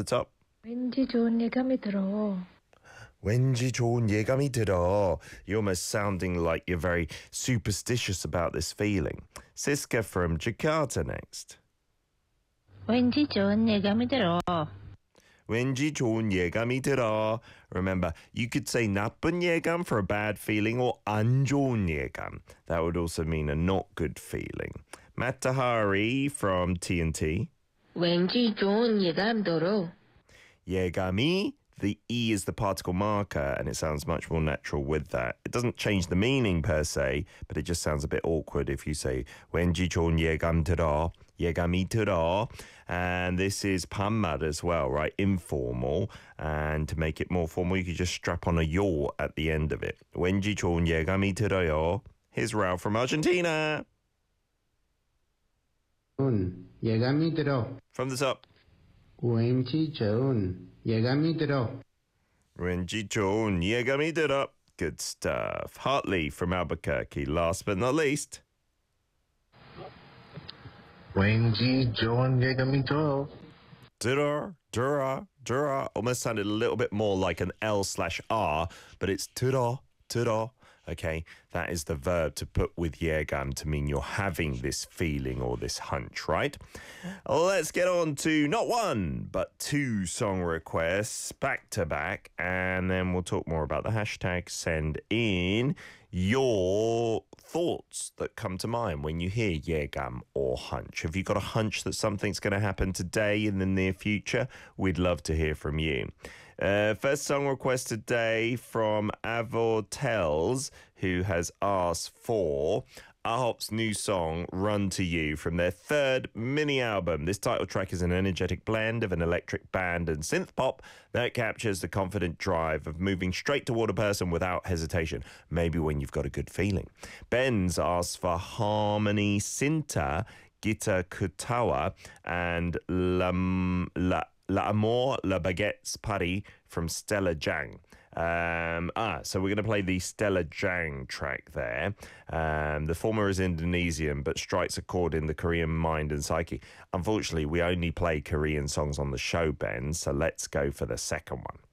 top. 왠지 좋은 예감이 들어. 왠지 좋은 예감이 들어. You're almost sounding like you're very superstitious about this feeling. Siska from Jakarta next. 왠지 좋은 예감이 들어. 왠지 좋은 예감이 들어. Remember, you could say 나쁜 예감 for a bad feeling or 안 좋은 예감. That would also mean a not good feeling. Matt Tahari from TNT. 왠지 좋은 예감 들어. 예감이, the E is the particle marker, and it sounds much more natural with that. It doesn't change the meaning per se, but it just sounds a bit awkward if you say 왠지 좋은 예감 들어, 예감이 들어. And this is 반말 as well, right? Informal. And to make it more formal, you could just strap on a yaw at the end of it. 왠지 좋은 예감이 들어요. Here's Ralph from Argentina. 예감이 들어. From the top. 왠지 좋은 예감이 들어. 왠지 좋은 예감이 들어. Good stuff. Hartley from Albuquerque. Last but not least. 왠지 좋은 예감이 들어. 들어. Almost sounded a little bit more like an L/R, but it's 들어. Okay, that is the verb to put with 예감 to mean you're having this feeling or this hunch, right? Let's get on to not one, but two song requests back to back, and then we'll talk more about the hashtag. Send in your thoughts that come to mind when you hear 예감 or hunch. Have you got a hunch that something's going to happen today in the near future? We'd love to hear from you. First song request today from Avor Tells, who has asked for Ahop's new song, Run to You, from their third mini album. This title track is an energetic blend of an electric band and synth pop that captures the confident drive of moving straight toward a person without hesitation, maybe when you've got a good feeling. Ben's asked for Harmony Sinta, Gita Kutawa, and L'Amour, La Baguette's Paris from Stella Jang. So we're going to play the Stella Jang track there. The former is Indonesian, but strikes a chord in the Korean mind and psyche. Unfortunately, we only play Korean songs on the show, Ben, so let's go for the second one.